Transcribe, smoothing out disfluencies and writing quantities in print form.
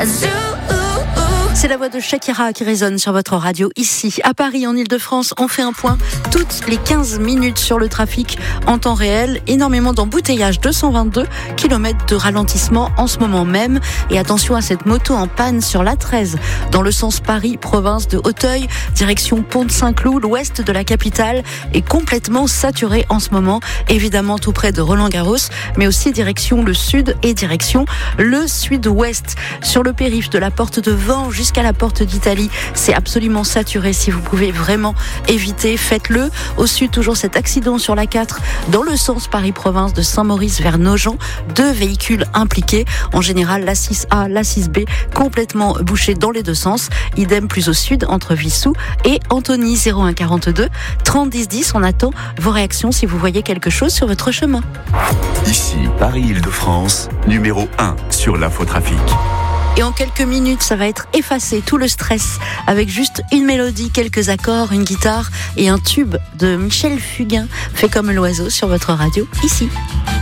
C'est la voix de Shakira qui résonne sur votre radio ici. À Paris, en Ile-de-France, on fait un point toutes les 15 minutes sur le trafic en temps réel. Énormément d'embouteillages, 222 km de ralentissement en ce moment même. Et attention à cette moto en panne sur l'A13 dans le sens Paris, province de Auteuil, direction Pont-de-Saint-Cloud. L'ouest de la capitale est complètement saturé en ce moment. Évidemment tout près de Roland-Garros, mais aussi direction le sud et direction le sud-ouest. Sur le périph' de la Porte de Vent jusqu'à la Porte d'Italie, c'est absolument saturé. Si vous pouvez vraiment éviter, faites-le. Au sud, toujours cet accident sur la 4 dans le sens Paris-Province de Saint-Maurice vers Nogent. 2 véhicules impliqués. En général, la 6A, la 6B complètement bouchées dans les deux sens. Idem plus au sud entre Vissou et Antony. 01 42 30 10 10. On attend vos réactions si vous voyez quelque chose sur votre chemin. Ici, Paris-Île-de-France, numéro 1 sur l'infotrafic. Et en quelques minutes, ça va être effacé, tout le stress, avec juste une mélodie, quelques accords, une guitare et un tube de Michel Fugain, fait comme l'oiseau sur votre radio, ici.